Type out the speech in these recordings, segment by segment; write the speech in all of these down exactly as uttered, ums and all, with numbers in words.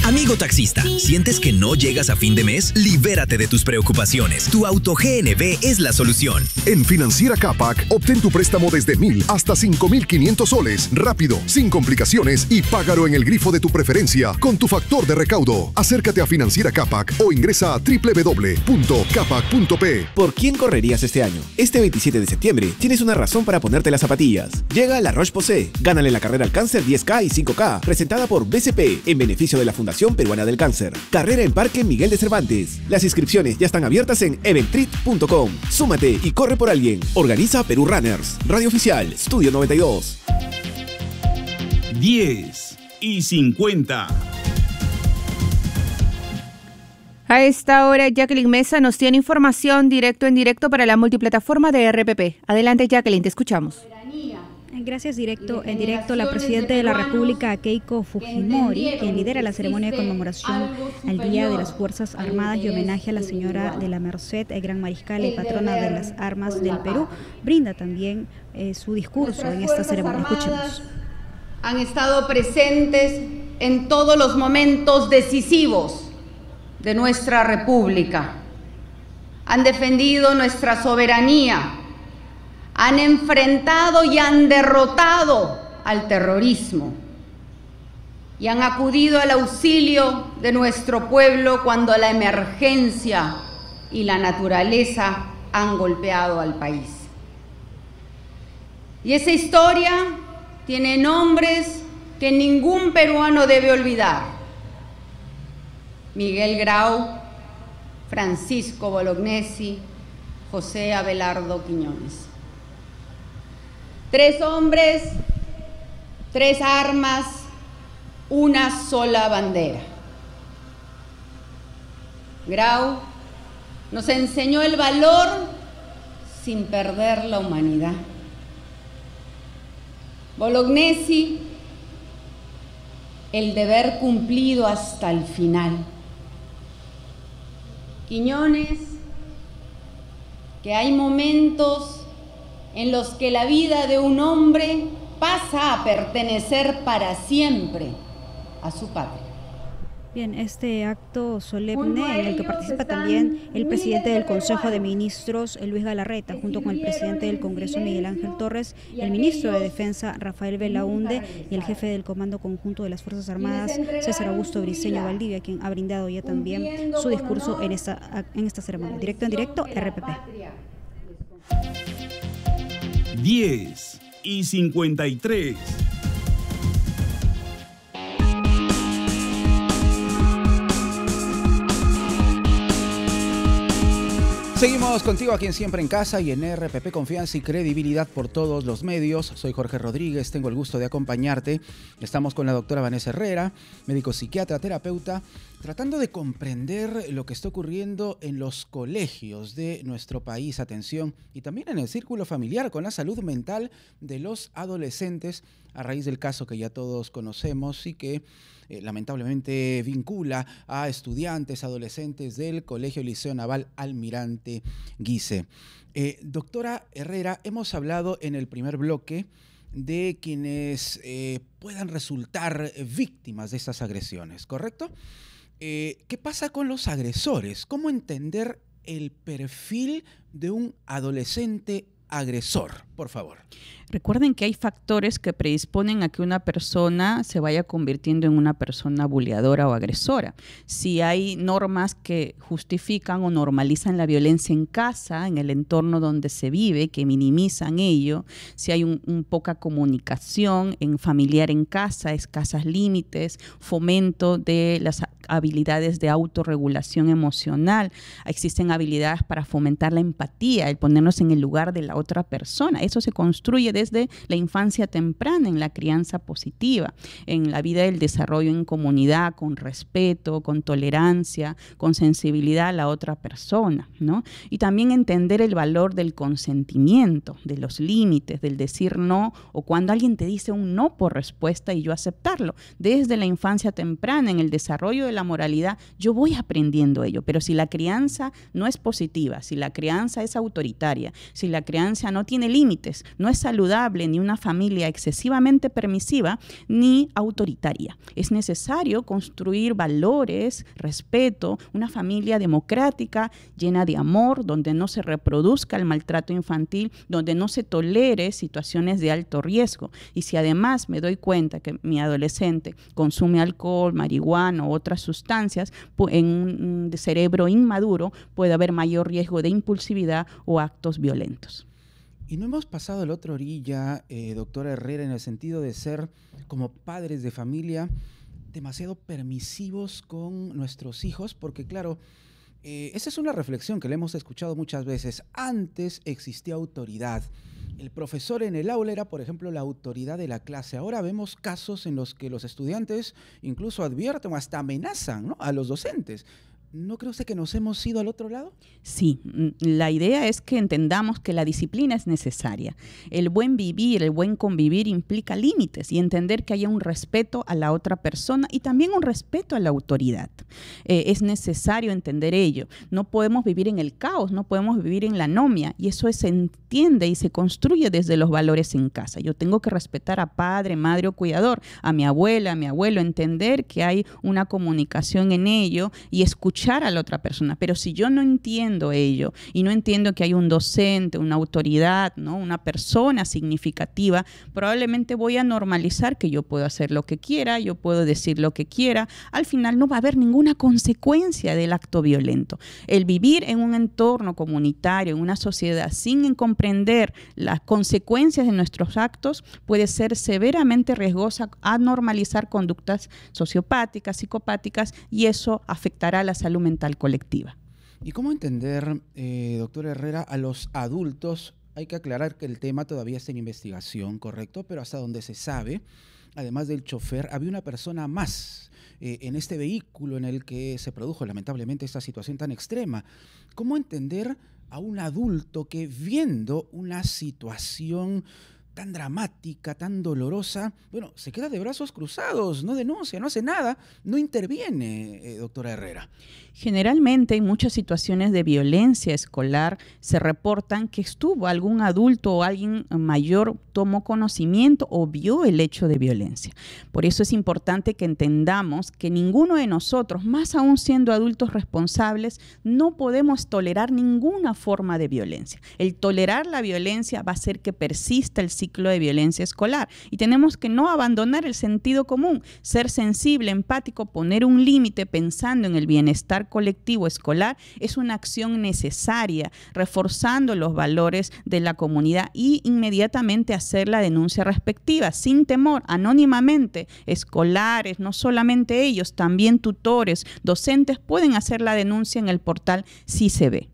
Amigo taxista, ¿sientes que no llegas a fin de mes? Libérate de tus preocupaciones. Tu auto G N B es la solución. En Financiera Capac, obtén tu préstamo desde mil hasta cinco mil quinientos soles. Rápido, sin complicaciones y págalo en el grifo de tu preferencia con tu factor de recaudo. Acércate a Financiera Capac o ingresa a doble u doble u doble u punto capac punto pe. ¿Por quién correrías este año? Este veintisiete de septiembre tienes una razón para ponerte las zapatillas. Llega La Roche-Posay. Gánale la carrera al cáncer diez K y cinco K, presentada por B C P en beneficio de la Fundación Peruana del Cáncer. Carrera en Parque Miguel de Cervantes. Las inscripciones ya están abiertas en eventrit punto com. Súmate y corre por alguien. Organiza Perú Runners. Radio Oficial, Estudio noventa y dos. diez y cincuenta. A esta hora, Jacqueline Mesa nos tiene información directo en directo para la multiplataforma de R P P. Adelante, Jacqueline, te escuchamos. Gracias, directo. En directo, la Presidenta de la República, Keiko Fujimori, quien lidera la ceremonia de conmemoración al Día de las Fuerzas Armadas y homenaje a la Señora de la Merced, el Gran Mariscal y patrona de las armas del Perú, brinda también eh, su discurso en esta ceremonia. Escuchemos. Han estado presentes en todos los momentos decisivos de nuestra República. Han defendido nuestra soberanía. Han enfrentado y han derrotado al terrorismo y han acudido al auxilio de nuestro pueblo cuando la emergencia y la naturaleza han golpeado al país. Y esa historia tiene nombres que ningún peruano debe olvidar: Miguel Grau, Francisco Bolognesi, José Abelardo Quiñones. Tres hombres, tres armas, una sola bandera. Grau nos enseñó el valor sin perder la humanidad. Bolognesi, el deber cumplido hasta el final. Quiñones, que hay momentos en los que la vida de un hombre pasa a pertenecer para siempre a su patria. Bien, este acto solemne en el que participa también el presidente del Consejo de Ministros, Luis Galarreta, junto con el presidente del Congreso, Miguel Ángel Torres, el ministro de Defensa, Rafael Belaunde, y el jefe del Comando Conjunto de las Fuerzas Armadas, César Augusto Briceño Valdivia, quien ha brindado ya también su discurso en esta, en esta ceremonia. Directo en directo, R P P. diez y cincuenta y tres. Seguimos contigo aquí en Siempre en Casa y en R P P, confianza y credibilidad por todos los medios. Soy Jorge Rodríguez, tengo el gusto de acompañarte. Estamos con la doctora Vanessa Herrera, médico psiquiatra, terapeuta, tratando de comprender lo que está ocurriendo en los colegios de nuestro país, atención, y también en el círculo familiar con la salud mental de los adolescentes a raíz del caso que ya todos conocemos y que eh, lamentablemente vincula a estudiantes, adolescentes del Colegio Liceo Naval Almirante Guise. Eh, doctora Herrera, hemos hablado en el primer bloque de quienes eh, puedan resultar víctimas de estas agresiones, ¿correcto? Eh, ¿Qué pasa con los agresores? ¿Cómo entender el perfil de un adolescente agresor, por favor? Recuerden que hay factores que predisponen a que una persona se vaya convirtiendo en una persona buleadora o agresora. Si hay normas que justifican o normalizan la violencia en casa, en el entorno donde se vive, que minimizan ello, si hay un, un poca comunicación en familiar en casa, escasas límites, fomento de las habilidades de autorregulación emocional, existen habilidades para fomentar la empatía, el ponernos en el lugar de la otra persona. Eso se construye desde la infancia temprana, en la crianza positiva, en la vida del desarrollo en comunidad, con respeto, con tolerancia, con sensibilidad a la otra persona, ¿no? Y también entender el valor del consentimiento, de los límites, del decir no, o cuando alguien te dice un no por respuesta y yo aceptarlo. Desde la infancia temprana, en el desarrollo de la la moralidad, yo voy aprendiendo ello. Pero si la crianza no es positiva, si la crianza es autoritaria, si la crianza no tiene límites, no es saludable ni una familia excesivamente permisiva ni autoritaria. Es necesario construir valores, respeto, una familia democrática, llena de amor, donde no se reproduzca el maltrato infantil, donde no se tolere situaciones de alto riesgo. Y si además me doy cuenta que mi adolescente consume alcohol, marihuana u otras sustancias, en un cerebro inmaduro puede haber mayor riesgo de impulsividad o actos violentos. Y no hemos pasado a la otra orilla, eh, doctora Herrera, en el sentido de ser, como padres de familia, demasiado permisivos con nuestros hijos, porque claro, eh, esa es una reflexión que le hemos escuchado muchas veces. Antes existía autoridad. El profesor en el aula era, por ejemplo, la autoridad de la clase. Ahora vemos casos en los que los estudiantes incluso advierten o hasta amenazan, ¿no?, a los docentes. ¿No cree usted que nos hemos ido al otro lado? Sí, la idea es que entendamos que la disciplina es necesaria. El buen vivir, el buen convivir implica límites y entender que haya un respeto a la otra persona y también un respeto a la autoridad. Eh, es necesario entender ello. No podemos vivir en el caos, no podemos vivir en la anomia, y eso se entiende y se construye desde los valores en casa. Yo tengo que respetar a padre, madre o cuidador, a mi abuela, a mi abuelo, entender que hay una comunicación en ello y escuchar a la otra persona. Pero si yo no entiendo ello y no entiendo que hay un docente, una autoridad, ¿no?, una persona significativa, probablemente voy a normalizar que yo puedo hacer lo que quiera, yo puedo decir lo que quiera. Al final no va a haber ninguna consecuencia del acto violento. El vivir en un entorno comunitario, en una sociedad, sin comprender las consecuencias de nuestros actos, puede ser severamente riesgosa a normalizar conductas sociopáticas, psicopáticas, y eso afectará a la salud mental colectiva. ¿Y cómo entender, eh, doctora Herrera, a los adultos? Hay que aclarar que el tema todavía está en investigación, ¿correcto? Pero hasta donde se sabe, además del chofer, había una persona más eh, en este vehículo en el que se produjo lamentablemente esta situación tan extrema. ¿Cómo entender a un adulto que, viendo una situación tan dramática, tan dolorosa, bueno, se queda de brazos cruzados, no denuncia, no hace nada, no interviene, eh, doctora Herrera? Generalmente en muchas situaciones de violencia escolar se reportan que estuvo algún adulto o alguien mayor, tomó conocimiento o vio el hecho de violencia. Por eso es importante que entendamos que ninguno de nosotros, más aún siendo adultos responsables, no podemos tolerar ninguna forma de violencia. El tolerar la violencia va a hacer que persista el ciclo de violencia escolar, y tenemos que no abandonar el sentido común, ser sensible, empático, poner un límite pensando en el bienestar colectivo escolar es una acción necesaria, reforzando los valores de la comunidad, y inmediatamente hacer la denuncia respectiva, sin temor, anónimamente. Escolares, no solamente ellos, también tutores, docentes pueden hacer la denuncia en el portal Sí Se Ve.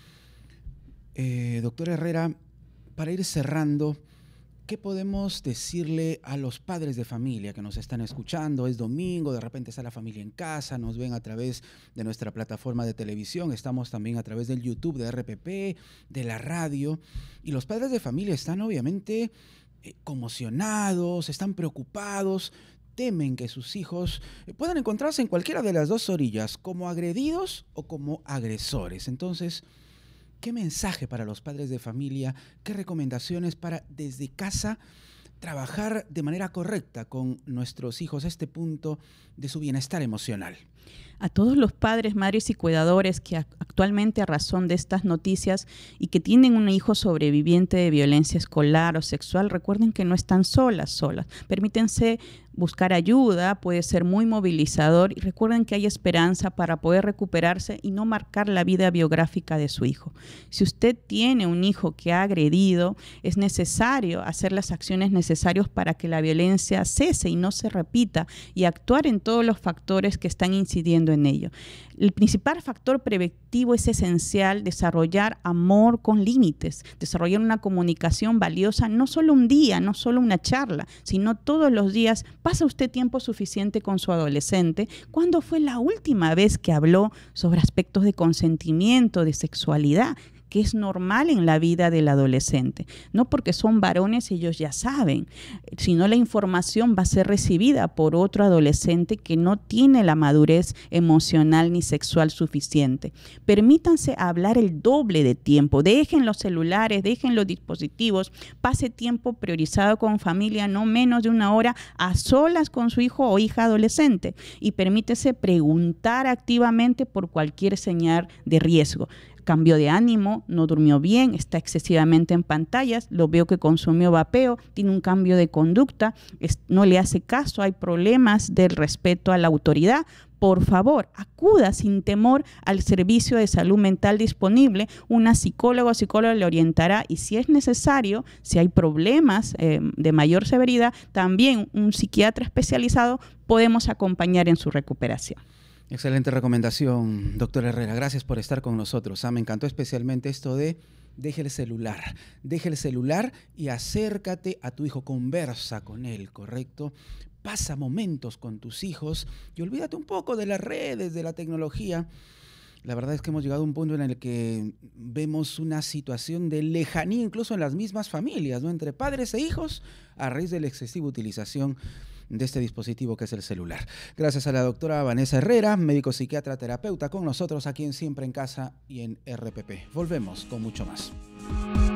Eh, doctora Herrera, para ir cerrando, ¿qué podemos decirle a los padres de familia que nos están escuchando? Es domingo, de repente está la familia en casa, nos ven a través de nuestra plataforma de televisión, estamos también a través del YouTube de R P P, de la radio, y los padres de familia están obviamente eh, conmocionados, están preocupados, temen que sus hijos puedan encontrarse en cualquiera de las dos orillas, como agredidos o como agresores. Entonces, ¿qué mensaje para los padres de familia? ¿Qué recomendaciones para desde casa trabajar de manera correcta con nuestros hijos a este punto de su bienestar emocional? A todos los padres, madres y cuidadores que actualmente, a razón de estas noticias y que tienen un hijo sobreviviente de violencia escolar o sexual, recuerden que no están solas, solas. Permítanse buscar ayuda, puede ser muy movilizador, y recuerden que hay esperanza para poder recuperarse y no marcar la vida biográfica de su hijo. Si usted tiene un hijo que ha agredido, es necesario hacer las acciones necesarias para que la violencia cese y no se repita, y actuar en todos los factores que están incidiendo en ello. El principal factor preventivo es esencial: desarrollar amor con límites, desarrollar una comunicación valiosa, no solo un día, no solo una charla, sino todos los días. ¿Pasa usted tiempo suficiente con su adolescente? ¿Cuándo fue la última vez que habló sobre aspectos de consentimiento, de sexualidad? que es normal en la vida del adolescente. No porque son varones ellos ya saben, sino la información va a ser recibida por otro adolescente que no tiene la madurez emocional ni sexual suficiente. Permítanse hablar el doble de tiempo, dejen los celulares, dejen los dispositivos, pase tiempo priorizado con familia, no menos de una hora a solas con su hijo o hija adolescente, y permítese preguntar activamente por cualquier señal de riesgo. Cambió de ánimo, no durmió bien, está excesivamente en pantallas, lo veo que consumió vapeo, tiene un cambio de conducta, es, no le hace caso, hay problemas del respeto a la autoridad. Por favor, acuda sin temor al servicio de salud mental disponible. Una psicóloga o psicóloga le orientará, y si es necesario, si hay problemas eh, de mayor severidad, también un psiquiatra especializado podemos acompañar en su recuperación. Excelente recomendación, doctor Herrera. Gracias por estar con nosotros. Ah, me encantó especialmente esto de deje el celular. Deje el celular y acércate a tu hijo. Conversa con él, ¿correcto? Pasa momentos con tus hijos y olvídate un poco de las redes, de la tecnología. La verdad es que hemos llegado a un punto en el que vemos una situación de lejanía incluso en las mismas familias, ¿no? Entre padres e hijos a raíz de la excesiva utilización de este dispositivo que es el celular. Gracias a la doctora Vanessa Herrera, médico psiquiatra terapeuta, con nosotros aquí en Siempre en Casa y en R P P. Volvemos con mucho más.